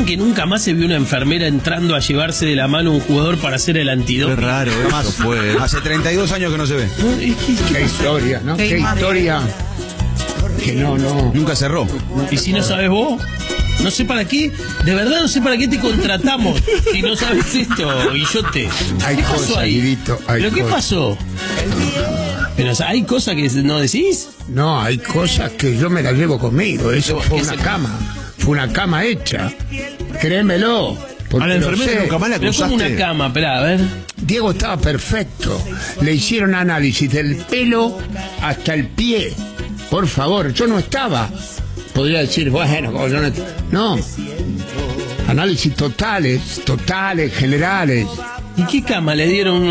que nunca más se vio una enfermera entrando a llevarse de la mano a un jugador para hacer el antidoping? Qué raro eso fue. Hace 32 años que no se ve. Qué historia, ¿no? Qué historia. Que no. Nunca cerró. ¿Y si no sabes vos? No sé para qué, de verdad no sé para qué te contratamos si no sabes esto, Guillote. Hay ¿Qué pasó cosas, ahí? Guidito, hay ¿Pero qué cosas. pasó? Pero o sea, hay cosas que no decís. No, hay cosas que yo me las llevo conmigo. Eso fue una cama. Fue una cama hecha. Créemelo. Porque A la lo enfermera sé. nunca más la Pero como acusaste. una cama, esperá, a ver. Diego estaba perfecto. Le hicieron análisis del pelo hasta el pie. Por favor, yo no estaba. Podría decir, bueno, como yo no. No. Análisis totales, generales. ¿Y qué cama? ¿Le dieron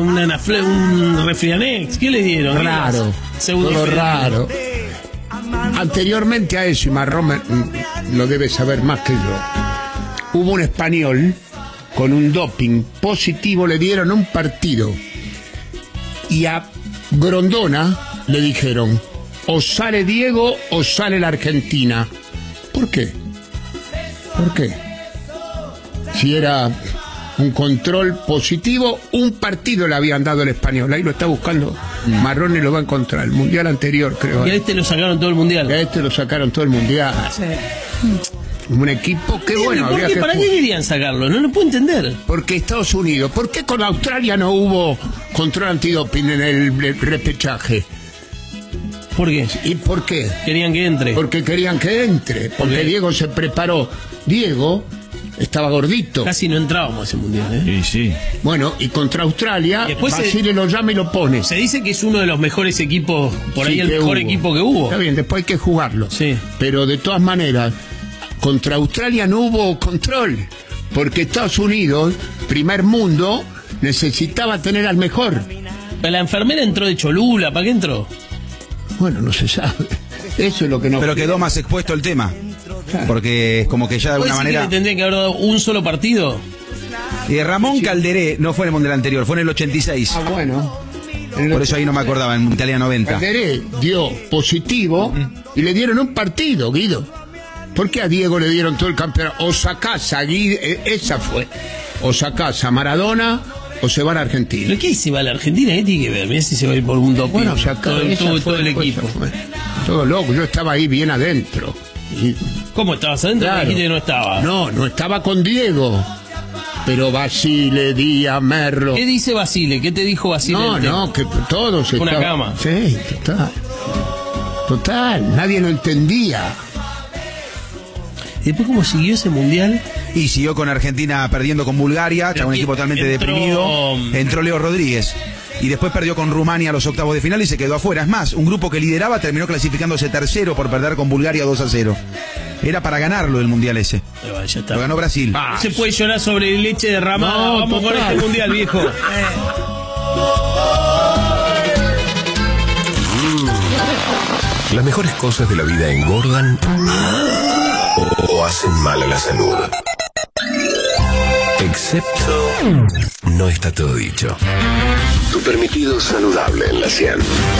un Refrianex? ¿Qué le dieron? Raro. Segundo Todo Refrianex. raro. Anteriormente a eso, y Marrón lo debe saber más que yo, hubo un español con un doping positivo, le dieron un partido. Y a Grondona le dijeron, o sale Diego o sale la Argentina. ¿Por qué? ¿Por qué? Si era un control positivo, un partido le habían dado el español. Ahí lo está buscando Marrón y lo va a encontrar. El mundial anterior, creo. Y a este lo sacaron todo el mundial. A este lo sacaron todo el mundial. Un equipo que bueno, ¿Por había qué? que ¿Para qué jugar. querían sacarlo? No lo puedo entender. Porque Estados Unidos, ¿por qué con Australia no hubo control antidoping en el repechaje? ¿Por qué? ¿Y por qué? Querían que entre. Porque querían que entre, porque Ok. Diego se preparó. Diego estaba gordito. Casi no entrábamos a ese mundial, ¿eh? Y sí. Bueno, y contra Australia, Y después Basile lo llama y lo pone. Se dice que es uno de los mejores equipos, por ahí Sí, el que mejor hubo. equipo que hubo. Está bien, después hay que jugarlo. Sí. Pero de todas maneras, contra Australia no hubo control, porque Estados Unidos, primer mundo, necesitaba tener al mejor. Pero la enfermera entró de Cholula, ¿para qué entró? Bueno, no se sabe. Eso es lo que no. Pero quedó más expuesto el tema. Porque es como que ya de ¿Puede alguna decir que manera. le tendrían que haber dado un solo partido? Ramón Calderé no fue en el mundial anterior, fue en el 86. Ah, bueno. Por eso ahí no me acordaba, en Italia 90. Calderé dio positivo y le dieron un partido, Guido. ¿Por qué a Diego le dieron todo el campeonato? O sacás a Guido, esa fue. O sacás a Maradona o se van a Argentina. ¿Pero qué se va a la Argentina? ¿Qué tiene que ver? Mirá si se va a ir por un doping. Bueno, sacá, todo esa fue el la cosa, equipo. fue. Todo loco, yo estaba ahí bien adentro. Y, ¿Cómo estabas adentro? claro, Me dijiste que no estaba. no estaba con Diego. Pero Basile, Díaz, Merlo. ¿Qué dice Basile? ¿Qué te dijo Basile? No, que todos Una estaban. cama. Sí, total, nadie lo entendía. ¿Y después cómo siguió ese mundial? Y siguió con Argentina perdiendo con Bulgaria, ya un equipo totalmente deprimido. Entró Leo Rodríguez. Y después perdió con Rumania a los octavos de final y se quedó afuera. Es más, un grupo que lideraba terminó clasificándose tercero por perder con Bulgaria 2-0. Era para ganarlo el mundial ese. Pero ya está. Lo ganó Brasil. No se puede llorar sobre leche derramada. No, Vamos con total. este mundial, viejo. Las mejores cosas de la vida engordan o hacen mal a la salud. Excepto... no está todo dicho. Tu permitido saludable en la 100.